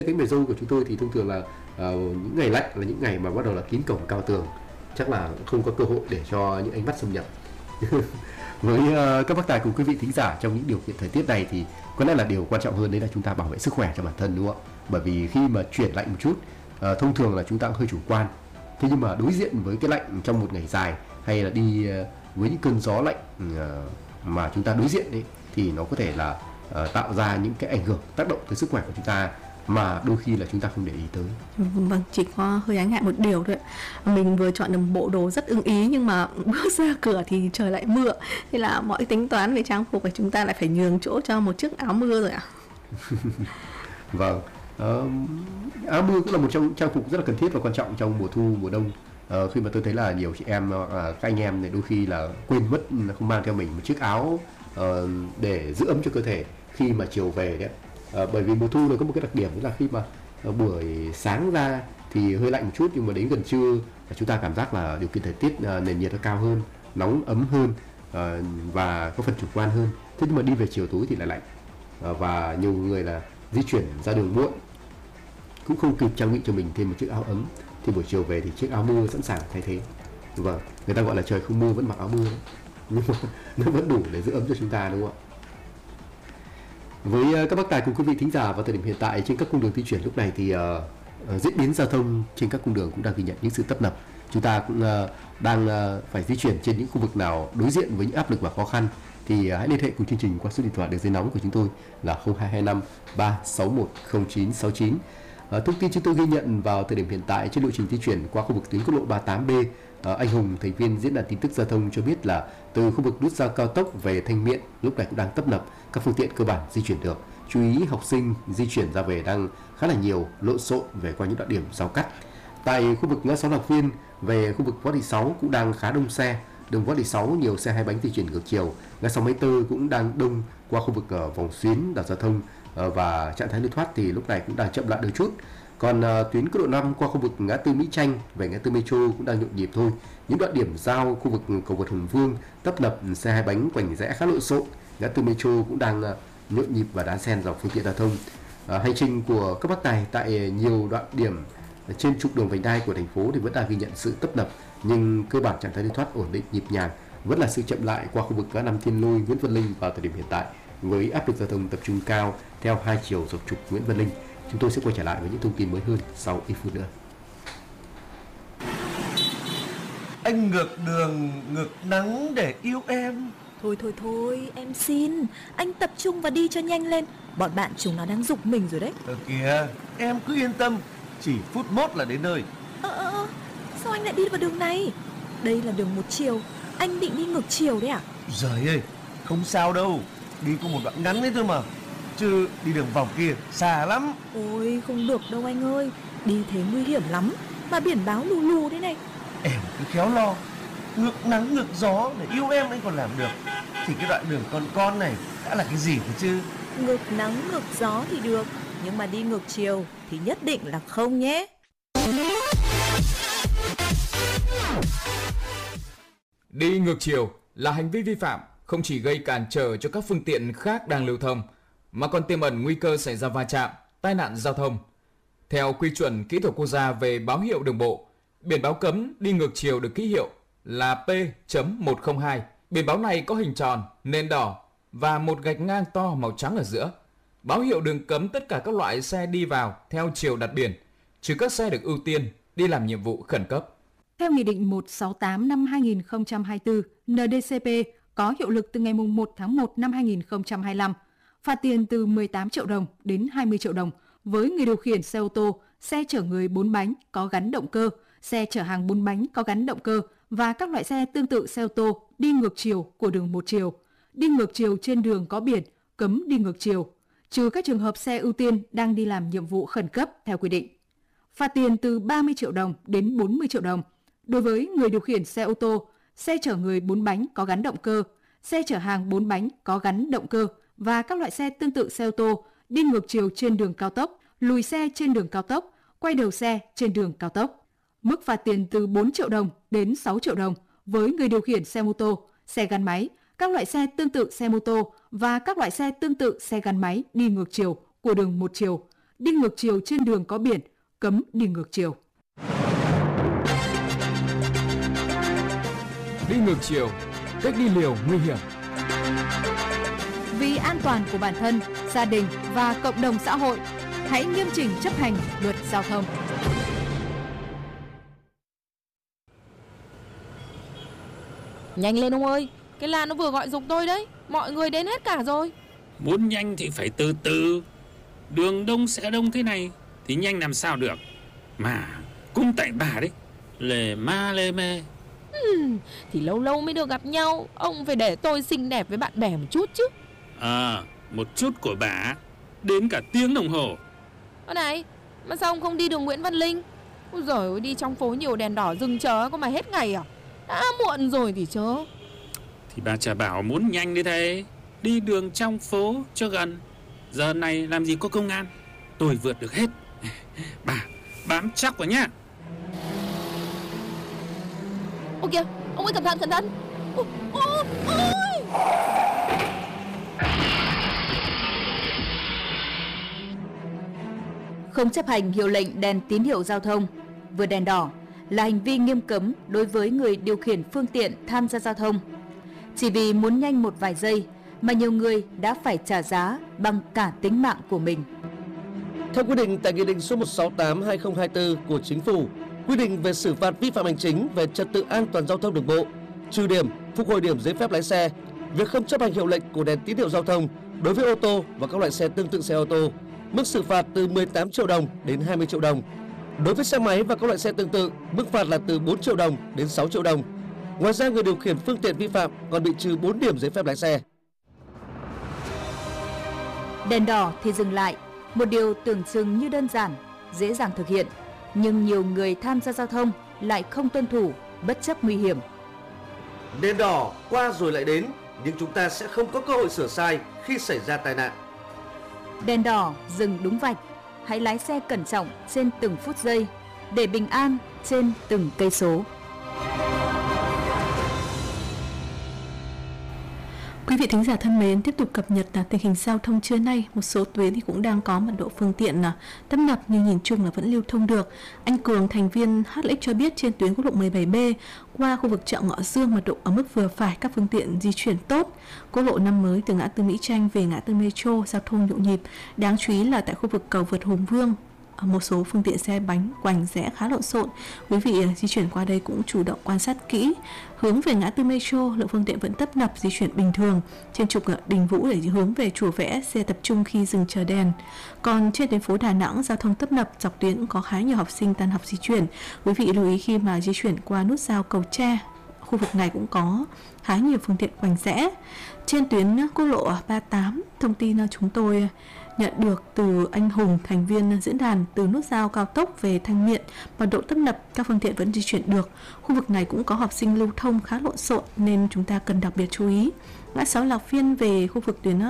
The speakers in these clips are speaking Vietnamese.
Cái mùa dâu của chúng tôi thì thông thường là những ngày lạnh là những ngày mà bắt đầu là kín cổng cao tường, chắc là không có cơ hội để cho những ánh mắt xâm nhập. Với các bác tài cùng quý vị thính giả, trong những điều kiện thời tiết này thì có lẽ là điều quan trọng hơn đấy là chúng ta bảo vệ sức khỏe cho bản thân, đúng không ạ? Bởi vì khi mà chuyển lạnh một chút, thông thường là chúng ta cũng hơi chủ quan. Thế nhưng mà đối diện với cái lạnh trong một ngày dài, hay là đi với những cơn gió lạnh mà chúng ta đối diện đấy, thì nó có thể là tạo ra những cái ảnh hưởng tác động tới sức khỏe của chúng ta mà đôi khi là chúng ta không để ý tới. Vâng, chỉ có hơi ái ngại một điều thôi. Mình vừa chọn được bộ đồ rất ưng ý nhưng mà bước ra cửa thì trời lại mưa. Thế là mọi tính toán về trang phục của chúng ta lại phải nhường chỗ cho một chiếc áo mưa rồi ạ. Vâng, áo mưa cũng là một trong trang phục rất là cần thiết và quan trọng trong mùa thu, mùa đông. Khi mà tôi thấy là nhiều chị em, các anh em này đôi khi là quên mất không mang theo mình một chiếc áo để giữ ấm cho cơ thể khi mà chiều về đấy. Bởi vì mùa thu này có một cái đặc điểm là khi mà buổi sáng ra thì hơi lạnh một chút, nhưng mà đến gần trưa chúng ta cảm giác là điều kiện thời tiết nền nhiệt nó cao hơn, nóng ấm hơn và có phần chủ quan hơn. Thế nhưng mà đi về chiều tối thì lại lạnh, và nhiều người là di chuyển ra đường muộn cũng không kịp trang bị cho mình thêm một chiếc áo ấm, thì buổi chiều về thì chiếc áo mưa sẵn sàng thay thế. Vâng, người ta gọi là trời không mưa vẫn mặc áo mưa, nhưng mà nó vẫn đủ để giữ ấm cho chúng ta, đúng không ạ? Với các bác tài cùng quý vị thính giả, vào thời điểm hiện tại trên các cung đường di chuyển lúc này thì diễn biến giao thông trên các cung đường cũng đang ghi nhận những sự tấp nập. Chúng ta cũng đang phải di chuyển trên những khu vực nào đối diện với những áp lực và khó khăn thì hãy liên hệ cùng chương trình qua số điện thoại đường dây nóng của chúng tôi là 0225 361 0969. Thông tin chúng tôi ghi nhận vào thời điểm hiện tại trên lộ trình di chuyển qua khu vực tuyến quốc lộ 38B, anh Hùng, thành viên diễn đàn tin tức giao thông cho biết là từ khu vực nút giao cao tốc về Thanh Miện lúc này cũng đang tấp nập, các phương tiện cơ bản di chuyển được. Chú ý học sinh di chuyển ra về đang khá là nhiều, lộn xộn về qua những đoạn điểm giao cắt. Tại khu vực ngã sáu Lạc Viên về khu vực Võ Thị Sáu cũng đang khá đông xe. Đường Võ Thị Sáu nhiều xe hai bánh di chuyển ngược chiều. Ngã sáu Máy Tơ cũng đang đông qua khu vực vòng xuyến đảo giao thông, và trạng thái lưu thoát thì lúc này cũng đang chậm lại đôi chút. Còn tuyến quốc lộ 5 qua khu vực ngã tư Mỹ Chanh về ngã tư Metro cũng đang nhộn nhịp thôi. Những đoạn điểm giao khu vực cầu vượt Hùng Vương tấp nập, xe hai bánh quảnh rẽ khá lộn xộn. Ngã tư Metro cũng đang nhộn nhịp và đan xen dòng phương tiện giao thông. Hành trình của các bác tài tại nhiều đoạn điểm trên trục đường vành đai của thành phố thì vẫn đang ghi nhận sự tấp nập, nhưng cơ bản trạng thái lưu thoát ổn định, nhịp nhàng. Vẫn là sự chậm lại qua khu vực ngã năm Thiên Lôi, Nguyễn Văn Linh vào thời điểm hiện tại, với áp lực giao thông tập trung cao theo hai chiều dọc trục Nguyễn Văn Linh. Chúng tôi sẽ quay trở lại với những thông tin mới hơn sau ít phút nữa. Anh ngược đường ngược nắng để yêu em. Thôi, em xin. Anh tập trung và đi cho nhanh lên. Bọn bạn chúng nó đang giục mình rồi đấy. Kìa, em cứ yên tâm, chỉ phút mốt là đến nơi. Sao anh lại đi vào đường này? Đây là đường một chiều, anh định đi ngược chiều đấy à? Giời ơi, không sao đâu, đi có một đoạn ngắn đấy thôi mà. Chứ đi đường vòng kia xa lắm. Ôi không được đâu anh ơi, đi thế nguy hiểm lắm. Mà biển báo lù lù thế này. Em cứ khéo lo, ngược nắng ngược gió để yêu em anh còn làm được, thì cái đoạn đường con này đã là cái gì thế chứ? Ngược nắng ngược gió thì được, nhưng mà đi ngược chiều thì nhất định là không nhé. Đi ngược chiều là hành vi vi phạm không chỉ gây cản trở cho các phương tiện khác đang lưu thông, mà còn tiềm ẩn nguy cơ xảy ra va chạm, tai nạn giao thông. Theo quy chuẩn kỹ thuật quốc gia về báo hiệu đường bộ, biển báo cấm đi ngược chiều được ký hiệu là P.102. Biển báo này có hình tròn, nền đỏ và một gạch ngang to màu trắng ở giữa. Báo hiệu đường cấm tất cả các loại xe đi vào theo chiều đặt biển, trừ các xe được ưu tiên đi làm nhiệm vụ khẩn cấp. Theo Nghị định 168 năm 2024 NDCP có hiệu lực từ ngày 1 tháng 1 năm 2025, phạt tiền từ 18 triệu đồng đến 20 triệu đồng với người điều khiển xe ô tô, xe chở người 4 bánh có gắn động cơ, xe chở hàng 4 bánh có gắn động cơ và các loại xe tương tự xe ô tô đi ngược chiều của đường một chiều, đi ngược chiều trên đường có biển, cấm đi ngược chiều, trừ các trường hợp xe ưu tiên đang đi làm nhiệm vụ khẩn cấp theo quy định. Phạt tiền từ 30 triệu đồng đến 40 triệu đồng đối với người điều khiển xe ô tô, xe chở người 4 bánh có gắn động cơ, xe chở hàng 4 bánh có gắn động cơ và các loại xe tương tự xe ô tô đi ngược chiều trên đường cao tốc, lùi xe trên đường cao tốc, quay đầu xe trên đường cao tốc. Mức phạt tiền từ 4 triệu đồng đến 6 triệu đồng với người điều khiển xe mô tô, xe gắn máy, các loại xe tương tự xe mô tô và các loại xe tương tự xe gắn máy đi ngược chiều của đường một chiều, đi ngược chiều trên đường có biển, cấm đi ngược chiều. Đi ngược chiều, cách đi liều nguy hiểm. Vì an toàn của bản thân, gia đình và cộng đồng xã hội, hãy nghiêm chỉnh chấp hành luật giao thông. Nhanh lên ông ơi, cái làn nó vừa gọi giục tôi đấy, mọi người đến hết cả rồi. Muốn nhanh thì phải từ từ. Đường đông sẽ đông thế này thì nhanh làm sao được. Mà cũng tại bà đấy, lề ma lề mê. Thì lâu lâu mới được gặp nhau, ông phải để tôi xinh đẹp với bạn bè một chút chứ. Một chút của bà đến cả tiếng đồng hồ. Ơ này, mà sao ông không đi đường Nguyễn Văn Linh? Ôi giời ơi, đi trong phố nhiều đèn đỏ dừng chờ có mà hết ngày à? Đã muộn rồi thì chớ. Thì bà chả bảo muốn nhanh như thế. Đi đường trong phố cho gần. Giờ này làm gì có công an. Tôi vượt được hết. Bà bám chắc vào nhá. Ôi kìa, ông ơi cẩn thận, cẩn thận. Ôi. Không chấp hành hiệu lệnh đèn tín hiệu giao thông, vượt đèn đỏ là hành vi nghiêm cấm đối với người điều khiển phương tiện tham gia giao thông. Chỉ vì muốn nhanh một vài giây mà nhiều người đã phải trả giá bằng cả tính mạng của mình. Theo quy định tại Nghị định số 168/2024 của Chính phủ, quy định về xử phạt vi phạm hành chính về trật tự an toàn giao thông đường bộ, trừ điểm, phục hồi điểm giấy phép lái xe, việc không chấp hành hiệu lệnh của đèn tín hiệu giao thông đối với ô tô và các loại xe tương tự xe ô tô, mức xử phạt từ 18 triệu đồng đến 20 triệu đồng. Đối với xe máy và các loại xe tương tự, mức phạt là từ 4 triệu đồng đến 6 triệu đồng. Ngoài ra, người điều khiển phương tiện vi phạm còn bị trừ 4 điểm giấy phép lái xe. Đèn đỏ thì dừng lại, một điều tưởng chừng như đơn giản, dễ dàng thực hiện, nhưng nhiều người tham gia giao thông lại không tuân thủ, bất chấp nguy hiểm. Đèn đỏ qua rồi lại đến, nhưng chúng ta sẽ không có cơ hội sửa sai khi xảy ra tai nạn. Đèn đỏ dừng đúng vạch, hãy lái xe cẩn trọng trên từng phút giây để bình an trên từng cây số. Quý vị thính giả thân mến, tiếp tục cập nhật tình hình giao thông trưa nay. Một số tuyến thì cũng đang có mật độ phương tiện tấp nập nhưng nhìn chung là vẫn lưu thông được. Anh Cường, thành viên HLX cho biết trên tuyến quốc lộ 17B qua khu vực chợ Ngọ Dương mật độ ở mức vừa phải, các phương tiện di chuyển tốt. Quốc lộ 5 mới từ ngã tư Mỹ Tranh về ngã tư Metro giao thông nhộn nhịp. Đáng chú ý là tại khu vực cầu vượt Hùng Vương, một số phương tiện xe bánh quành rẽ khá lộn xộn. Quý vị di chuyển qua đây cũng chủ động quan sát kỹ. Hướng về ngã tư Metro, lượng phương tiện vẫn tấp nập di chuyển bình thường. Trên trục Đình Vũ để hướng về Chùa Vẽ, xe tập trung khi dừng chờ đèn. Còn trên tuyến phố Đà Nẵng, giao thông tấp nập, dọc tuyến cũng có khá nhiều học sinh tan học di chuyển. Quý vị lưu ý khi mà di chuyển qua nút giao Cầu Tre, khu vực này cũng có khá nhiều phương tiện quành rẽ. Trên tuyến quốc lộ 38, thông tin chúng tôi nhận được từ anh Hùng, thành viên diễn đàn, từ nút giao cao tốc về Thanh Miện, mật độ tấp nập, các phương tiện vẫn di chuyển được. Khu vực này cũng có học sinh lưu thông khá lộn xộn nên chúng ta cần đặc biệt chú ý. Ngã 6 Lạc Phiên về khu vực tuyến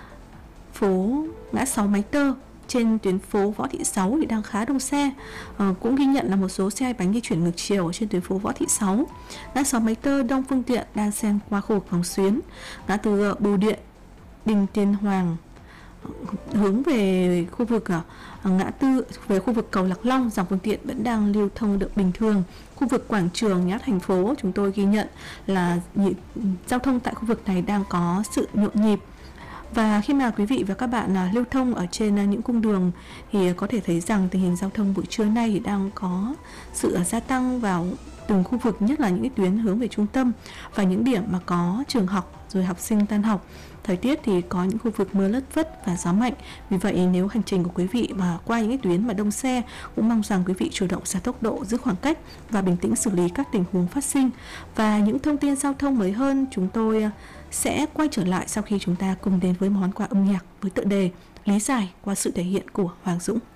phố ngã 6 Máy Tơ, trên tuyến phố Võ Thị Sáu thì đang khá đông xe. Cũng ghi nhận là một số xe bánh di chuyển ngược chiều trên tuyến phố Võ Thị Sáu. Ngã 6 Máy Tơ đông phương tiện đang xen qua khu vực Vòng Xuyến. Ngã từ Bưu Điện, Đình Tiên Hoàng hướng về khu vực ngã tư về khu vực cầu Lạc Long, dòng phương tiện vẫn đang lưu thông được bình thường. Khu vực quảng trường Nhã Thành Phố, chúng tôi ghi nhận là giao thông tại khu vực này đang có sự nhộn nhịp. Và khi mà quý vị và các bạn lưu thông ở trên những cung đường thì có thể thấy rằng tình hình giao thông buổi trưa nay thì đang có sự gia tăng vào từng khu vực, nhất là những tuyến hướng về trung tâm và những điểm mà có trường học rồi học sinh tan học. Thời tiết thì có những khu vực mưa lất phất và gió mạnh. Vì vậy nếu hành trình của quý vị mà qua những tuyến mà đông xe, cũng mong rằng quý vị chủ động giảm tốc độ, giữ khoảng cách và bình tĩnh xử lý các tình huống phát sinh. Và những thông tin giao thông mới hơn chúng tôi sẽ quay trở lại sau khi chúng ta cùng đến với món quà âm nhạc với tựa đề Lý Giải qua sự thể hiện của Hoàng Dũng.